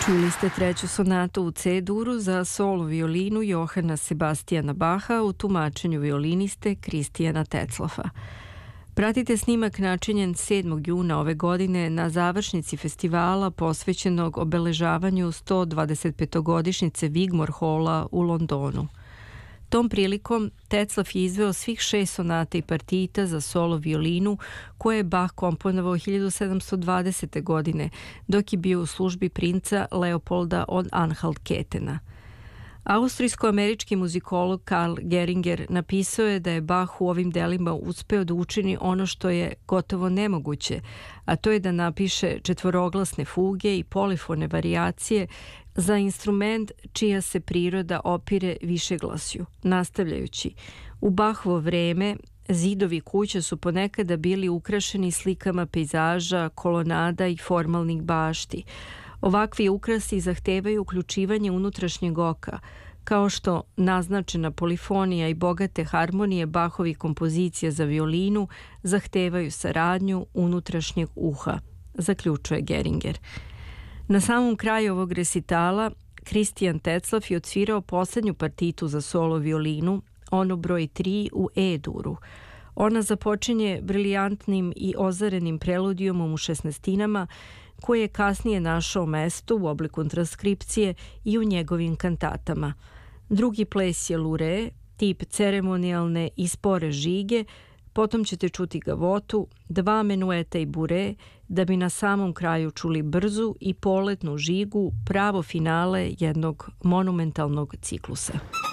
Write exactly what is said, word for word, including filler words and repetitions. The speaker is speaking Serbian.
Čuli ste treću sonatu u C-duru za solo violinu Johana Sebastijana Baha u tumačenju violiniste Kristijana Teclofa. Pratite snimak načinjen sedmog juna ove godine na završnici festivala posvećenog obeležavanju sto dvadesetpetogodišnjice Wigmore Halla u Londonu. Tom prilikom Teclaf je izveo svih šest sonata i partita za solo violinu koje je Bach komponovao hiljadu sedamsto dvadesete. godine dok je bio u službi princa Leopolda od Anhalt-Ketena. Austrijsko-američki muzikolog Karl Geringer napisao je da je Bach u ovim delima uspeo da učini ono što je gotovo nemoguće, a to je da napiše četvoroglasne fuge i polifone varijacije za instrument čija se priroda opire višeglasju, nastavljajući: u Bachovo vreme zidovi kuća su ponekada bili ukrašeni slikama pejzaža, kolonada i formalnih bašti. Ovakvi ukrasi zahtevaju uključivanje unutrašnjeg oka, kao što naznačena polifonija i bogate harmonije Bachovih kompozicija za violinu zahtevaju saradnju unutrašnjeg uha, zaključuje Geringer. Na samom kraju ovog resitala Kristijan Teclaf je odsvirao poslednju partitu za solo violinu, onu broj tri u E-duru. Ona započinje briljantnim i ozarenim preludijumom u šesnaestinama, koje je kasnije našao mesto u obliku transkripcije i u njegovim kantatama. Drugi ples je lure, tip ceremonijalne i spore žige, potom ćete čuti gavotu, dva menueta i bure, da bi na samom kraju čuli brzu i poletnu žigu, pravo finale jednog monumentalnog ciklusa.